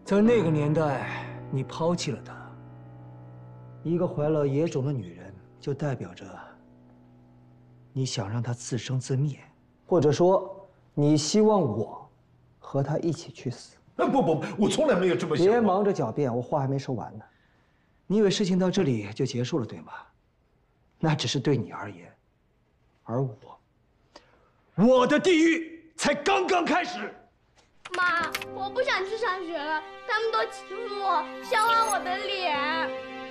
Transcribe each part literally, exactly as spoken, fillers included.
在那个年代，你抛弃了她。一个怀了野种的女人，就代表着你想让她自生自灭，或者说，你希望我和她一起去死。 啊不不，我从来没有这么想过。 别忙着狡辩，我话还没说完呢。你以为事情到这里就结束了，对吗？那只是对你而言，而我，我的地狱才刚刚开始。 妈，我不想去上学了，他们都欺负我，笑话我的脸。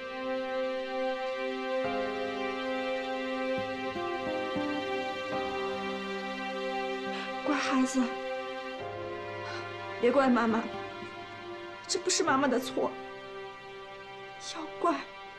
乖孩子，别怪妈妈，这不是妈妈的错。要怪，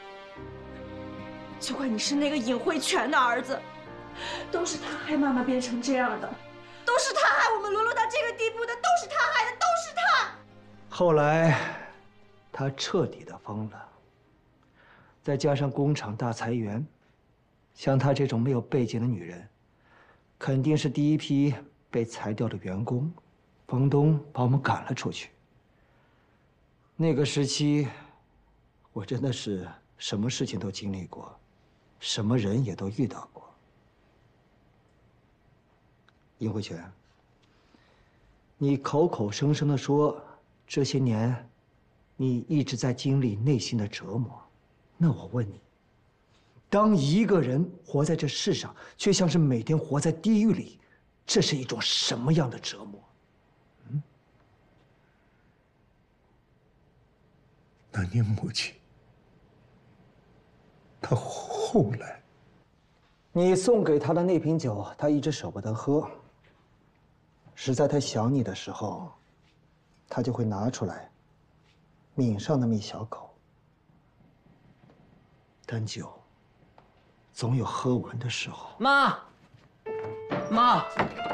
就怪你是那个尹慧泉的儿子，都是他害妈妈变成这样的，都是他害我们沦落到这个地步的，都是他害的，都是他。 后来，他彻底的疯了。再加上工厂大裁员，像她这种没有背景的女人，肯定是第一批被裁掉的员工。房东把我们赶了出去。那个时期，我真的是什么事情都经历过，什么人也都遇到过。尹慧泉，你口口声声的说这些年你一直在经历内心的折磨，那我问你，当一个人活在这世上，却像是每天活在地狱里，这是一种什么样的折磨？嗯？ 那你母亲，她后来， 你送给她的那瓶酒，她一直舍不得喝。实在她想你的时候，她就会拿出来，抿上那么一小口。但酒，总有喝完的时候。 妈，妈，